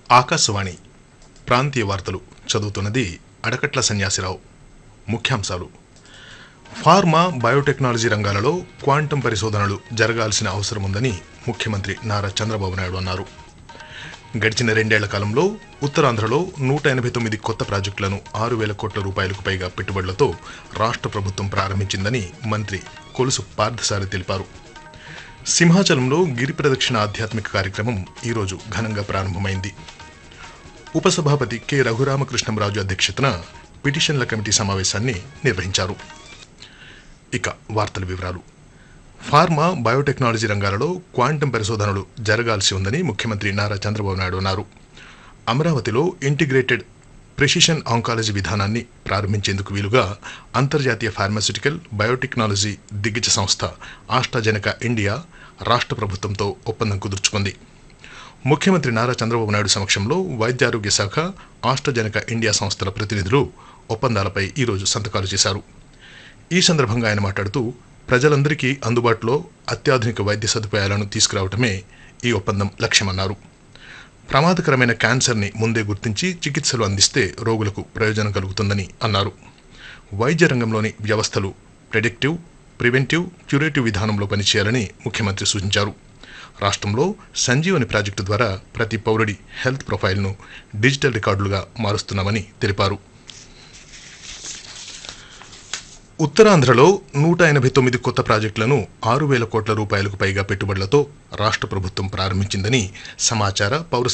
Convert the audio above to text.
ఆకాశవాణి ప్రాంతీయ వార్తలు చదువుతున్నది అడకట్ల సన్యాసిరావు. ముఖ్యాంశాలు: ఫార్మా, బయోటెక్నాలజీ రంగాలలో క్వాంటం పరిశోధనలు జరగాల్సిన అవసరముందని ముఖ్యమంత్రి నారా చంద్రబాబు నాయుడు అన్నారు. గడిచిన 2 ఏళ్ల కాలంలో ఉత్తరాంధ్రలో 189 కొత్త ప్రాజెక్టులను 6,000 కోట్ల రూపాయలకు పైగా పెట్టుబడులతో రాష్ట్ర ప్రభుత్వం ప్రారంభించిందని మంత్రి కొలుసు పార్థసారథి తెలిపారు. సింహాచలంలో గిరి ప్రదక్షిణ ఆధ్యాత్మిక కార్యక్రమం ఈరోజు ఘనంగా ప్రారంభమైంది. ఉపసభాపతి కె రఘురామకృష్ణంరాజు అధ్యక్షతన పిటిషన్ల కమిటీ సమావేశాన్ని నిర్వహించారు. ఇక వార్తల వివరాలు. ఫార్మా, బయోటెక్నాలజీ రంగాలలో క్వాంటం పరిశోధనలు జరగాల్సి ఉందని ముఖ్యమంత్రి నారా చంద్రబాబు నాయుడు అన్నారు. అమరావతిలో ఇంటిగ్రేటెడ్ ప్రెసిషన్ ఆంకాలజీ విధానాన్ని ప్రారంభించేందుకు వీలుగా అంతర్జాతీయ ఫార్మాస్యూటికల్ బయోటెక్నాలజీ దిగ్గజ సంస్థ ఆస్ట్రాజెనెకా ఇండియా రాష్ట్ర ప్రభుత్వంతో ఒప్పందం కుదుర్చుకుంది. ముఖ్యమంత్రి నారా చంద్రబాబు నాయుడు సమక్షంలో వైద్యారోగ్య శాఖ, ఆస్ట్రాజెనెకా ఇండియా సంస్థల ప్రతినిధులు ఒప్పందాలపై ఈరోజు సంతకాలు చేశారు. ఈ సందర్భంగా ఆయన మాట్లాడుతూ, ప్రజలందరికీ అందుబాటులో అత్యాధునిక వైద్య సదుపాయాలను తీసుకురావటమే ఈ ఒప్పందం లక్ష్యమన్నారు. ప్రమాదకరమైన క్యాన్సర్ని ముందే గుర్తించి చికిత్సలు అందిస్తే రోగులకు ప్రయోజనం కలుగుతుందని అన్నారు. వైద్య రంగంలోని వ్యవస్థలు ప్రెడిక్టివ్, ప్రివెంటివ్, క్యూరేటివ్ విధానంలో పనిచేయాలని ముఖ్యమంత్రి సూచించారు. రాష్ట్రంలో సంజీవని ప్రాజెక్టు ద్వారా ప్రతి పౌరుడి హెల్త్ ప్రొఫైల్ను డిజిటల్ రికార్డులుగా మారుస్తున్నామని తెలిపారు. ఉత్తరాంధ్రలో 189 కొత్త ప్రాజెక్టులను 6,000 కోట్ల రూపాయలకు పైగా పెట్టుబడులతో రాష్ట్ర ప్రభుత్వం ప్రారంభించిందని సమాచార, పౌర